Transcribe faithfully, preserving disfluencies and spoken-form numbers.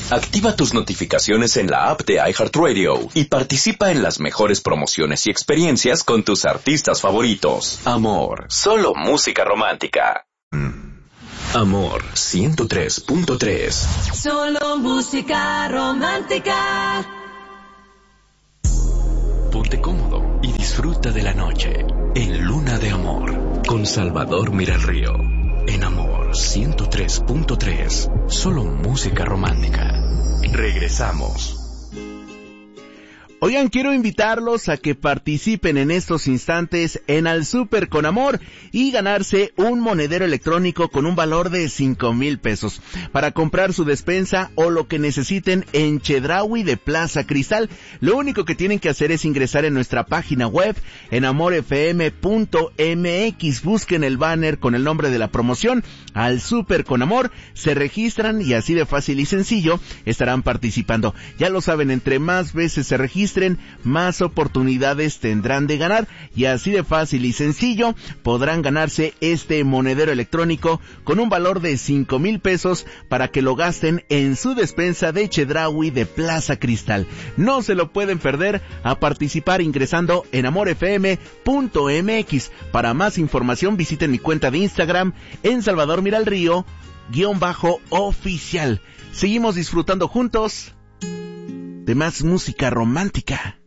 Activa tus notificaciones en la app de iHeartRadio y participa en las mejores promociones y experiencias con tus artistas favoritos. Amor, solo música romántica. Amor ciento tres punto tres. Solo música romántica. Ponte cómodo y disfruta de la noche en Luna de Amor con Salvador Miralrío. En Amor ciento tres punto tres. Solo música romántica. Regresamos. Oigan, quiero invitarlos a que participen en estos instantes en Al Súper con Amor y ganarse un monedero electrónico con un valor de cinco mil pesos para comprar su despensa o lo que necesiten en Chedraui de Plaza Cristal. Lo único que tienen que hacer es ingresar en nuestra página web en amor f m punto m x. Busquen el banner con el nombre de la promoción Al Súper con Amor, se registran y así de fácil y sencillo estarán participando. Ya lo saben, entre más veces se registren, más oportunidades tendrán de ganar y así de fácil y sencillo podrán ganarse este monedero electrónico con un valor de cinco mil pesos para que lo gasten en su despensa de Chedraui de Plaza Cristal. No se lo pueden perder, a participar ingresando en amor f m punto m x. Para más información visiten mi cuenta de Instagram en Salvador Miralrío guión bajo oficial. Seguimos disfrutando juntos de más música romántica.